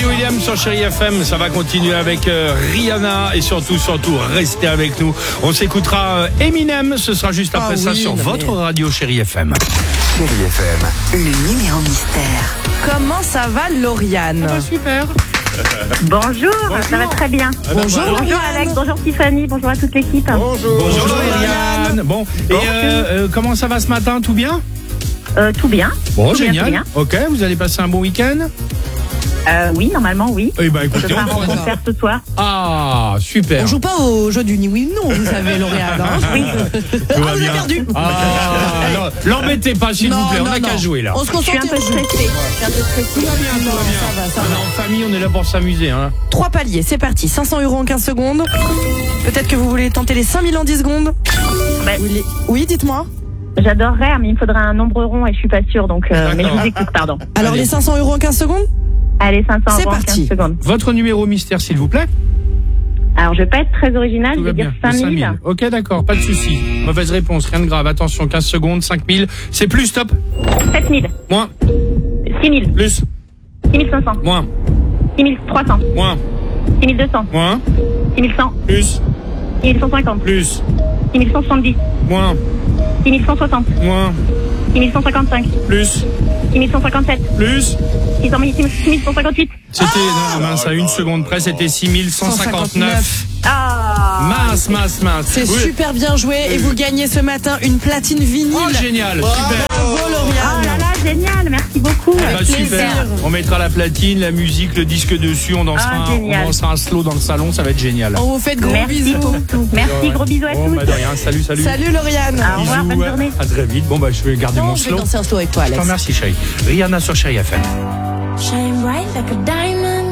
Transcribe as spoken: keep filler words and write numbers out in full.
Williams sur Chérie F M. Ça va continuer avec euh, Rihanna et surtout, surtout, restez avec nous. On s'écoutera euh, Eminem. Ce sera juste après ah ça oui, sur votre mais... radio Chérie F M. Chérie F M. Le numéro mystère. Comment ça va, Lauriane? Ah bah, super. Bonjour, bonjour, ça va très bien. Ah bah, bonjour, voilà. Bonjour Alex, bonjour Tiffany, bonjour à toute l'équipe. Bonjour, bonjour Lauriane. Bon, et euh, euh, comment ça va ce matin? Tout bien? euh, Tout bien. Bon, tout génial. Bien, ok, vous allez passer un bon week-end? euh, Oui, normalement, oui. Eh ben, Je écoutez, vais on faire prend un concert ce soir. Ah, super. On joue pas au jeu du ni oui ou non, vous savez, Lauriane. Hein Oui. Tout ah, va vous avez bien. perdu. Ah, non, l'embêtez pas, s'il Non, vous plaît. On non, n'a qu'à non. jouer là. On se Je suis concentre. un peu stressée. Je suis un peu stressée. Tout va bien, tout va bien. Ça va, ça On va. est en famille, on est là pour s'amuser. Hein. Trois paliers, c'est parti. cinq cents euros en quinze secondes. Peut-être que vous voulez tenter les cinq mille en dix secondes. Bah, Vous voulez- Oui, dites-moi. J'adorerais, mais il me faudrait un nombre rond et je suis pas sûre. Donc, euh, mais je D'accord. vous écoute, pardon. Alors, Allez. les cinq cents euros en quinze secondes. Allez, cinq cents C'est euros en parti. quinze secondes. Votre numéro mystère, s'il vous plaît. Alors, je vais pas être très originale, Tout je va vais bien. dire cinq mille. Ok, d'accord, pas de souci. Mauvaise réponse, rien de grave. Attention, quinze secondes, cinq mille. C'est plus, stop. sept mille. Moins, six mille. plus, six mille cinq cents. moins, six mille trois cents. moins, six mille deux cents. moins, six mille cent. plus, six mille cent cinquante. plus, six mille cent soixante-dix. moins, six mille cent soixante. moins, six mille cent cinquante-cinq. plus, six mille cent cinquante-sept. plus. six mille cent cinquante-huit. C'était, non, mince, à une seconde près, c'était six mille cent cinquante-neuf. Ah. Mince, mince, mince. C'est Oui. super bien joué et vous gagnez ce matin une platine vinyle. Oh, génial, super. Bravo, Oh Lauriane. là là, génial, merci beaucoup. Ah bah, Avec super. plaisir. On mettra la platine, la musique, le disque dessus, on dansera, Ah, un, on génial. dansera un slow dans le salon, ça va être génial. On vous fait de gros Merci bisous. pour tout. Merci, gros bisous à Bon, tous. bah, de rien, salut, salut. Salut, Lauriane. Au revoir, Bisous, bonne journée. à très vite. Bon, bah, je vais garder Non, mon je vais slow. danser un slow avec toi, Je te Alex. remercie, chérie. Rihanna sur Chérie F M. Shine bright like a diamond.